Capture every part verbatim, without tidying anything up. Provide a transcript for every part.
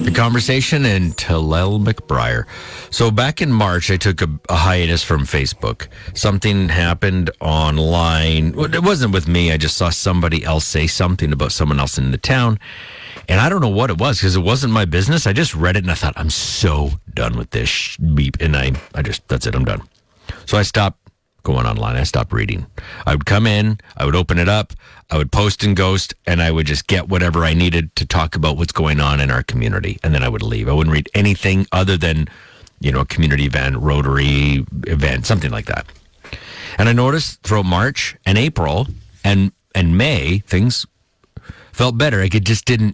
The conversation in Tillel McBriar. So back in March, I took a, a hiatus from Facebook. Something happened online. Well, it wasn't with me. I just saw somebody else say something about someone else in the town. And I don't know what it was because it wasn't my business. I just read it and I thought, I'm so done with this sh- beep. And I, I just, that's it. I'm done. So I stopped going online. I stopped reading. I would come in, I would open it up, I would post and ghost, and I would just get whatever I needed to talk about what's going on in our community. And then I would leave. I wouldn't read anything other than, you know, a community event, Rotary event, something like that. And I noticed throughout March and April and, and May, things felt better. Like it just didn't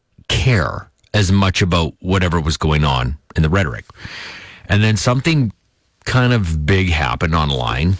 care as much about whatever was going on in the rhetoric. And then something kind of big happened online.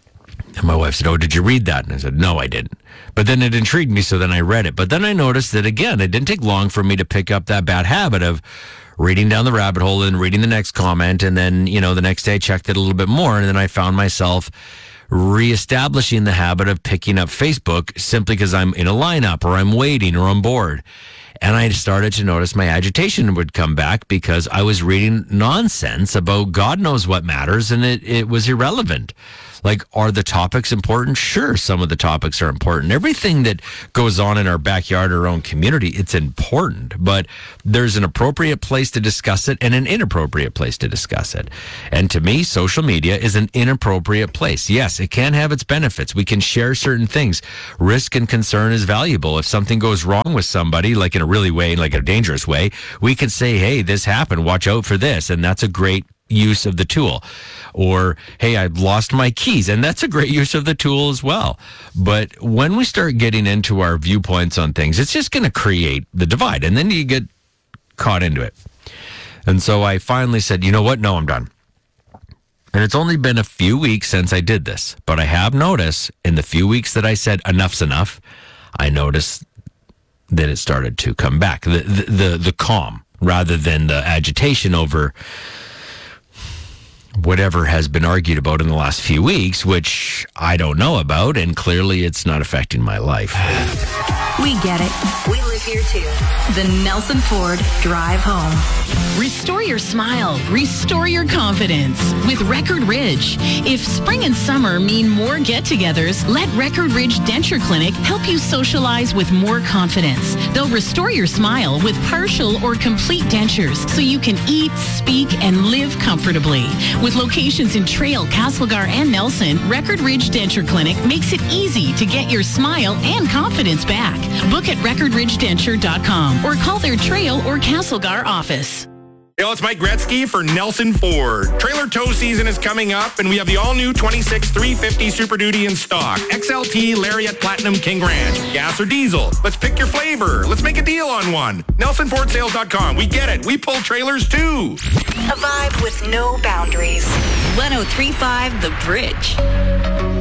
And my wife said, oh, did you read that? And I said, no, I didn't. But then it intrigued me, so then I read it. But then I noticed that, again, it didn't take long for me to pick up that bad habit of reading down the rabbit hole and reading the next comment. And then, you know, the next day I checked it a little bit more. And then I found myself reestablishing the habit of picking up Facebook simply because I'm in a lineup or I'm waiting or I'm bored. And I started to notice my agitation would come back because I was reading nonsense about God knows what matters, and it, it was irrelevant. Like, are the topics important? Sure, some of the topics are important. Everything that goes on in our backyard, our own community, it's important. But there's an appropriate place to discuss it and an inappropriate place to discuss it. And to me, social media is an inappropriate place. Yes, it can have its benefits. We can share certain things. Risk and concern is valuable. If something goes wrong with somebody, like in a really way, like a dangerous way, we can say, hey, this happened. Watch out for this. And that's a great use of the tool. Or, hey, I've lost my keys, and that's a great use of the tool as well. But when we start getting into our viewpoints on things, it's just going to create the divide, and then you get caught into it. And so I finally said, you know what? No, I'm done. And it's only been a few weeks since I did this, but I have noticed in the few weeks that I said enough's enough, I noticed that it started to come back, the the the, the calm rather than the agitation over whatever has been argued about in the last few weeks, which I don't know about, and clearly it's not affecting my life. We get it. We live here too. The Nelson Ford Drive Home. Restore your smile. Restore your confidence with Record Ridge. If spring and summer mean more get-togethers, let Record Ridge Denture Clinic help you socialize with more confidence. They'll restore your smile with partial or complete dentures so you can eat, speak, and live comfortably. With locations in Trail, Castlegar, and Nelson, Record Ridge Denture Clinic makes it easy to get your smile and confidence back. Book at record ridge denture dot com or call their Trail or Castlegar office. Hey, it's Mike Gretzky for Nelson Ford. Trailer tow season is coming up, and we have the all-new twenty-six three fifty Super Duty in stock. X L T, Lariat, Platinum, King Ranch. Gas or diesel? Let's pick your flavor. Let's make a deal on one. Nelson Ford Sales dot com. We get it. We pull trailers, too. A vibe with no boundaries. one oh three point five The Bridge.